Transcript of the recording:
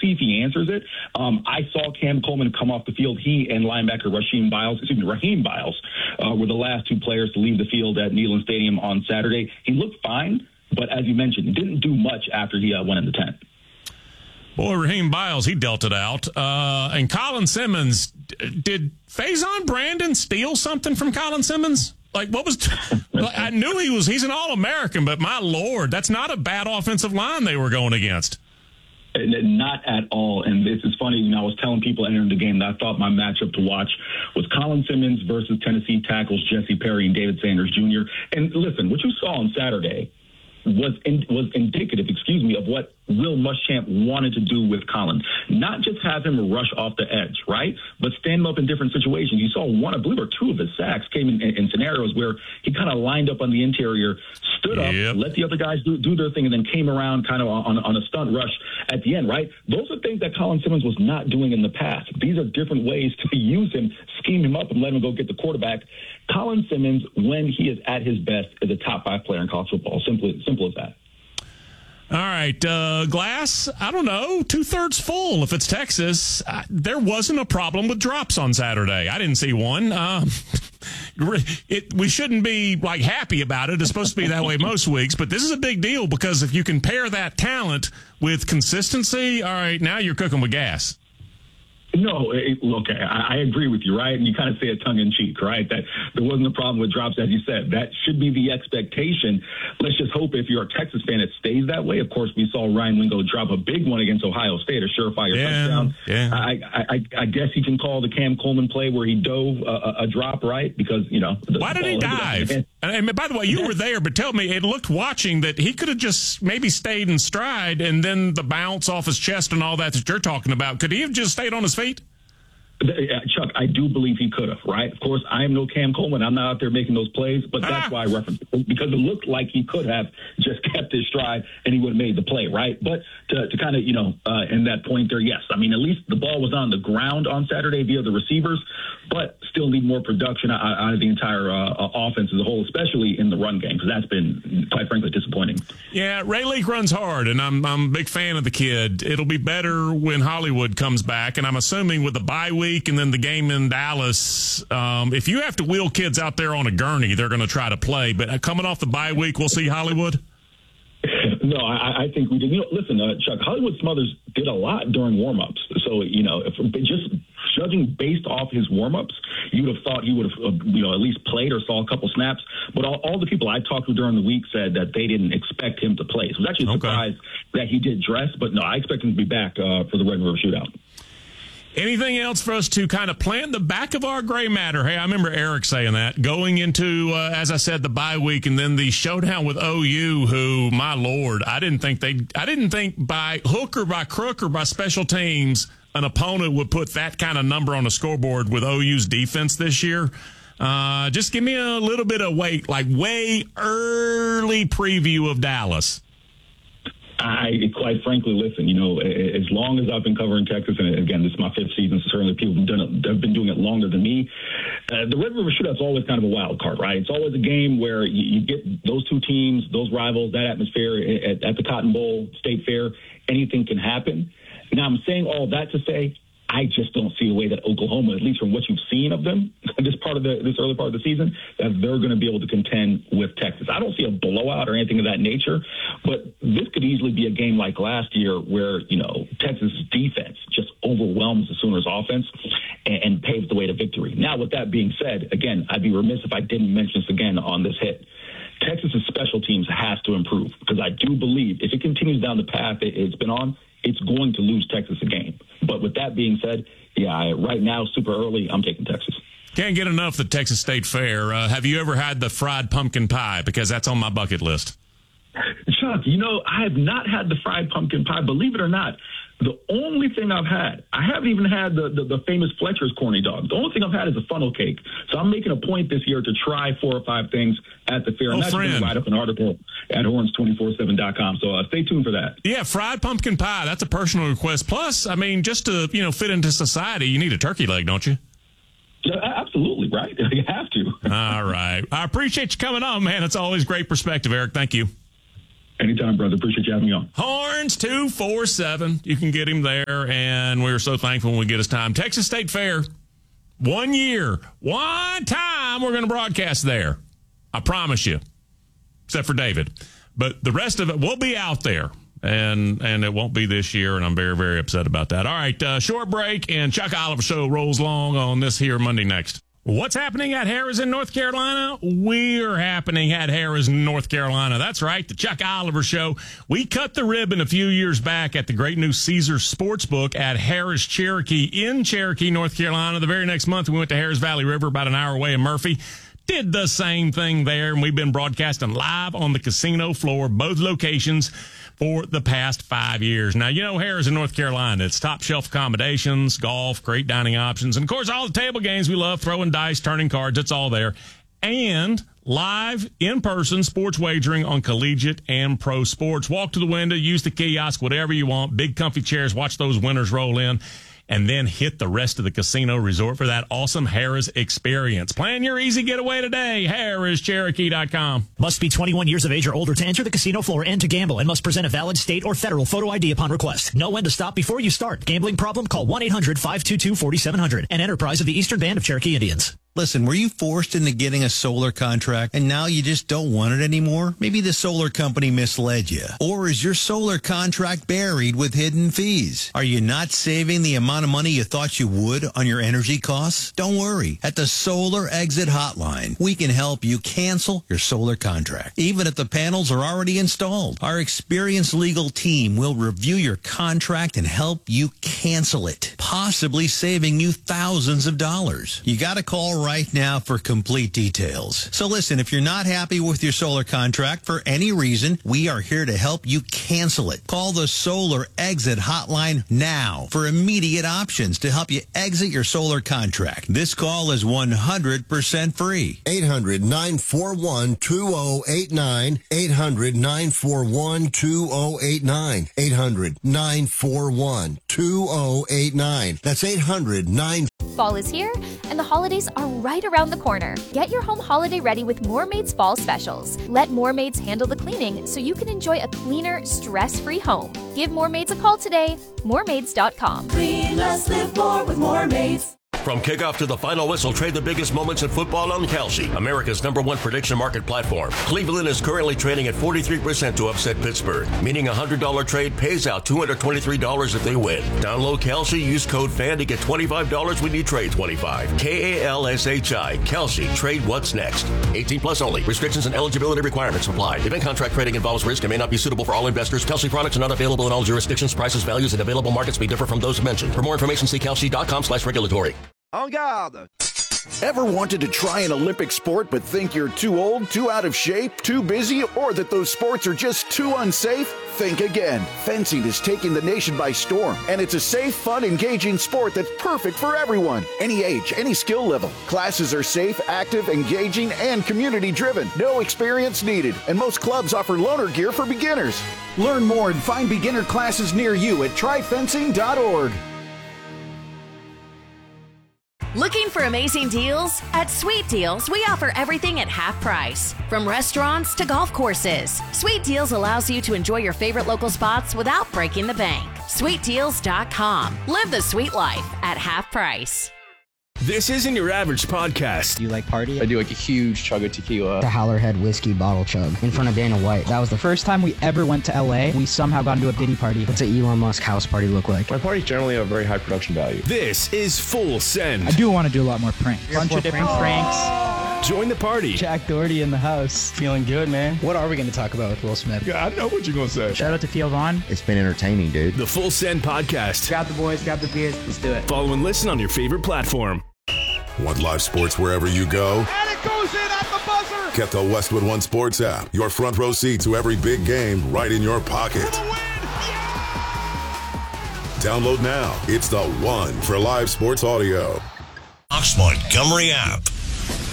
see if he answers it. I saw Cam Coleman come off the field. He and linebacker Raheem Biles were the last two players to leave the field at Neyland Stadium on Saturday. He looked fine, but as you mentioned, didn't do much after he went in the tent. Boy, Raheem Biles, he dealt it out. And Colin Simmons, did Faison Brandon steal something from Colin Simmons? Like, what was I knew he's an All-American, but my Lord, that's not a bad offensive line they were going against. Not at all. And this is funny. I was telling people entering the game that I thought my matchup to watch was Colin Simmons versus Tennessee tackles Jesse Perry and David Sanders Jr. And listen, what you saw on Saturday was indicative, of what Will Muschamp wanted to do with Colin. Not just have him rush off the edge, right? But stand him up in different situations. You saw one, I believe, or two of his sacks came in scenarios where he kind of lined up on the interior, stood up, let the other guys do their thing, and then came around kind of on a stunt rush at the end, right? Those are things that Colin Simmons was not doing in the past. These are different ways to use him, scheme him up, and let him go get the quarterback. Colin Simmons, when he is at his best, is a top 5 player in college football. Simple as that. All right, glass, I don't know, 2/3 full if it's Texas. There wasn't a problem with drops on Saturday. I didn't see one. We shouldn't be, happy about it. It's supposed to be that way most weeks, but this is a big deal because if you can pair that talent with consistency, all right, now you're cooking with gas. No, look, I agree with you, right? And you kind of say it tongue-in-cheek, right? That there wasn't a problem with drops, as you said. That should be the expectation. Let's just hope if you're a Texas fan, it stays that way. Of course, we saw Ryan Wingo drop a big one against Ohio State, a surefire touchdown. Yeah. I guess he can call the Cam Coleman play where he dove a drop, right? Because, why did he dive? And by the way, you were there, but tell me, it looked watching that he could have just maybe stayed in stride and then the bounce off his chest and all that you're talking about. Could he have just stayed on his feet? Chuck, I do believe he could have, right? Of course, I am no Cam Coleman. I'm not out there making those plays, but that's why I referenced it, because it looked like he could have just kept his stride and he would have made the play, right? But to kind of, in that point there, yes. I mean, at least the ball was on the ground on Saturday via the receivers, but still need more production out of the entire offense as a whole, especially in the run game, because that's been, quite frankly, disappointing. Yeah, Ray Leak runs hard, and I'm a big fan of the kid. It'll be better when Hollywood comes back, and I'm assuming with the bye week and then the game in Dallas, if you have to wheel kids out there on a gurney, they're going to try to play. But coming off the bye week, we'll see Hollywood. No, I think we did. Listen, Chuck, Hollywood Smothers did a lot during warm-ups. So, if just judging based off his warm-ups, you would have thought he would have, at least played or saw a couple snaps. But all the people I talked to during the week said that they didn't expect him to play. So I was actually surprised that he did dress. But no, I expect him to be back for the Red River Shootout. Anything else for us to kind of plant the back of our gray matter? Hey, I remember Eric saying that going into, as I said, the bye week and then the showdown with OU, who, my Lord, I didn't think by hook or by crook or by special teams, an opponent would put that kind of number on the scoreboard with OU's defense this year. Just give me a little bit of way early preview of Dallas. I quite frankly, listen, as long as I've been covering Texas, and again, this is my 5th season, so certainly people have been doing it longer than me. The Red River Shootout's always kind of a wild card, right? It's always a game where you get those two teams, those rivals, that atmosphere at the Cotton Bowl State Fair. Anything can happen. Now, I'm saying all that to say, I just don't see a way that Oklahoma, at least from what you've seen of them this early part of the season, that they're going to be able to contend with Texas. I don't see a blowout or anything of that nature, but this could easily be a game like last year where, Texas' defense just overwhelms the Sooners' offense and paves the way to victory. Now, with that being said, again, I'd be remiss if I didn't mention this again on this hit. Texas' special teams has to improve because I do believe if it continues down the path it's been on, it's going to lose Texas a game. But with that being said, right now, super early, I'm taking Texas. Can't get enough of the Texas State Fair. Have you ever had the fried pumpkin pie? Because that's on my bucket list. Chuck, I have not had the fried pumpkin pie. Believe it or not, the only thing I haven't even had the famous Fletcher's corny dog. The only thing I've had is a funnel cake. So I'm making a point this year to try 4 or 5 things at the fair. I'm actually going to write up an article at horns247.com. So stay tuned for that. Yeah, fried pumpkin pie. That's a personal request. Plus, I mean, just to, fit into society, you need a turkey leg, don't you? Yeah, absolutely, right? You have to. All right. I appreciate you coming on, man. It's always great perspective, Eric. Thank you. Anytime, brother. Appreciate you having me on. Horns 247. You can get him there, and we're so thankful when we get his time. Texas State Fair, 1 year, one time we're going to broadcast there. I promise you, except for David. But the rest of it will be out there, and it won't be this year, and I'm very, very upset about that. All right, short break, and Chuck Oliver Show rolls along on this here Monday next. What's happening at Harrah's in North Carolina? We're happening at Harrah's in North Carolina. That's right, the Chuck Oliver Show. We cut the ribbon a few years back at the great new Caesars Sportsbook at Harrah's Cherokee in Cherokee, North Carolina. The very next month, we went to Harrah's Valley River, about an hour away in Murphy. Did the same thing there, and we've been broadcasting live on the casino floor, both locations, for the past 5 years. Now, you know Harrah's in North Carolina. It's top shelf accommodations, golf, great dining options, and, of course, all the table games we love, throwing dice, turning cards. It's all there. And live, in-person sports wagering on collegiate and pro sports. Walk to the window, use the kiosk, whatever you want. Big comfy chairs, watch those winners roll in, and then hit the rest of the casino resort for that awesome Harrah's experience. Plan your easy getaway today. Harrah'sCherokee.com. Must be 21 years of age or older to enter the casino floor and to gamble, and must present a valid state or federal photo ID upon request. Know when to stop before you start. Gambling problem? Call 1-800-522-4700. An enterprise of the Eastern Band of Cherokee Indians. Listen, were you forced into getting a solar contract and now you just don't want it anymore? Maybe the solar company misled you. Or is your solar contract buried with hidden fees? Are you not saving the amount of money you thought you would on your energy costs? Don't worry. At the Solar Exit Hotline, we can help you cancel your solar contract, even if the panels are already installed. Our experienced legal team will review your contract and help you cancel it, possibly saving you thousands of dollars. You got to call right now for complete details. So listen, if you're not happy with your solar contract for any reason, we are here to help you cancel it. Call the Solar Exit Hotline now for immediate options to help you exit your solar contract. This call is 100% free. 800-941-2089. 800-941-2089. 800-941-2089. That's 800-941-2089. Fall is here, and the holidays are right around the corner. Get your home holiday ready with Moormaid's Fall Specials. Let Moormaids handle the cleaning so you can enjoy a cleaner, stress-free home. Give Moormaids a call today. Moormaids.com. Clean less, live more with Moormaids. From kickoff to the final whistle, trade the biggest moments in football on Kalshi, America's #1 prediction market platform. Cleveland is currently trading at 43% to upset Pittsburgh, meaning a $100 trade pays out $223 if they win. Download Kalshi, use code FAN to get $25 when you trade 25. KALSHI, Kalshi, trade what's next. 18 plus only. Restrictions and eligibility requirements apply. Event contract trading involves risk and may not be suitable for all investors. Kalshi products are not available in all jurisdictions. Prices, values, and available markets may differ from those mentioned. For more information, see Kalshi.com/regulatory. En garde! Ever wanted to try an Olympic sport but think you're too old, too out of shape, too busy, or that those sports are just too unsafe? Think again. Fencing is taking the nation by storm, and it's a safe, fun, engaging sport that's perfect for everyone. Any age, any skill level. Classes are safe, active, engaging, and community-driven. No experience needed, and most clubs offer loaner gear for beginners. Learn more and find beginner classes near you at tryfencing.org. Looking for amazing deals? At Sweet Deals, we offer everything at half price. From restaurants to golf courses, Sweet Deals allows you to enjoy your favorite local spots without breaking the bank. SweetDeals.com. Live the sweet life at half price. This isn't your average podcast. Do you like party? I do like a huge chug of tequila. The Howlerhead whiskey bottle chug in front of Dana White. That was the first time we ever went to LA. We somehow got into a Diddy party. What's an Elon Musk house party look like? My parties generally have a very high production value. This is Full Send. I do want to do a lot more pranks. Bunch of different pranks. Join the party. Jack Doherty in the house. Feeling good, man. What are we going to talk about with Will Smith? Yeah, I know what you're going to say. Shout out to Theo Vaughn. It's been entertaining, dude. The Full Send podcast. Grab the boys, grab the beers. Let's do it. Follow and listen on your favorite platform. Want live sports wherever you go? And it goes in at the buzzer! Get the Westwood One Sports app. Your front row seat to every big game right in your pocket. Download now. It's the one for live sports audio. Fox Montgomery app.